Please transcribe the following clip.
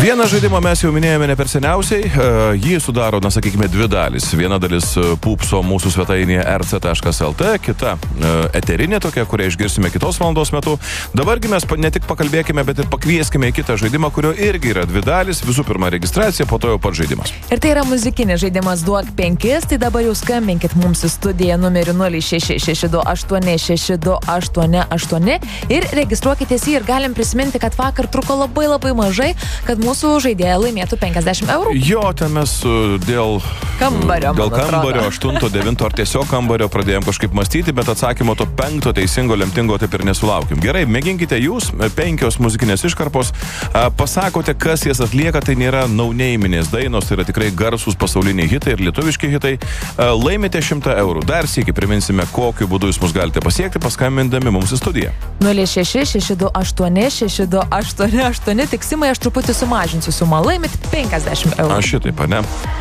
Vieną žaidimą mes jau minėjome ne per seniausiai. Jį sudaro, sakykime, dvi dalis. Viena dalis pupso mūsų svetainėje rc.lt, kita eterinė tokia, kurią išgirsime kitos valandos metu. Dabargi mes ne tik pakalbėkime, bet ir pakvieskime į kitą žaidimą, kurio irgi yra dvi dalis. Visų pirma registracija, po to jau pats žaidimas. Ir tai yra muzikinis žaidimas Duok 5, tai dabar jau skambinkit mums į studiją numeriu 0662862888 ir registruokitės jį ir galim prisiminti, kad vakar truko labai mažai, kad mūsų žaidėja laimėtų 50 eurų. Jo, ten mes dėl kambario, 8, 9 ar tiesiog kambario pradėjom kažkaip mąstyti, bet atsakymo to 5 teisingo, lemtingo taip ir nesulaukim. Gerai, mėginkite jūs, 5 muzikinės iškarpos, pasakote, kas jas atlieka, tai nėra nauneiminės dainos, tai yra tikrai garsūs pasauliniai hitai ir lietuviški hitai. Laimite 100 eurų. Dar sykį priminsime, kokiu būdu jūs mus galite pasiekti, paskambindami mums į studiją. 0662862888, tik Simai, aš truputį sumažinsiu sumą, laimit 50 eurų. Aš šitaip, ne?